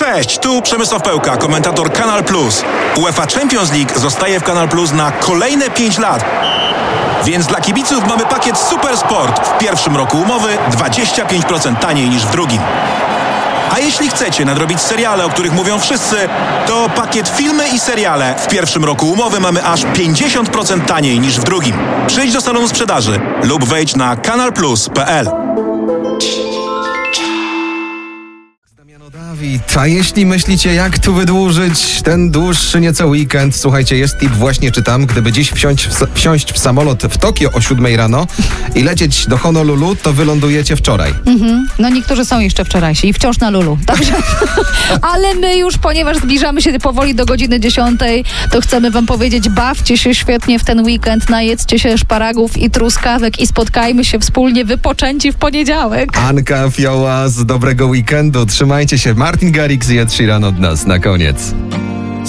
Cześć, tu Przemysław Pełka, komentator Kanal Plus. UEFA Champions League zostaje w Kanal Plus na kolejne 5 lat. Więc dla kibiców mamy pakiet Super Sport. W pierwszym roku umowy 25% taniej niż w drugim. A jeśli chcecie nadrobić seriale, o których mówią wszyscy, to pakiet filmy i seriale. W pierwszym roku umowy mamy aż 50% taniej niż w drugim. Przyjdź do salonu sprzedaży lub wejdź na kanalplus.pl. A jeśli myślicie, jak tu wydłużyć ten dłuższy nieco weekend, słuchajcie, jest tip, właśnie czytam, gdyby dziś wsiąść w samolot w Tokio o 7 rano i lecieć do Honolulu, to wylądujecie wczoraj. No niektórzy są jeszcze wczorajsi i wciąż na Lulu. Także, ale my już, ponieważ zbliżamy się powoli do godziny 10, to chcemy wam powiedzieć, bawcie się świetnie w ten weekend, najedzcie się szparagów i truskawek i spotkajmy się wspólnie wypoczęci w poniedziałek. Anka Fioła z dobrego weekendu, trzymajcie się. Martin Garrix i Ed Sheeran od nas na koniec.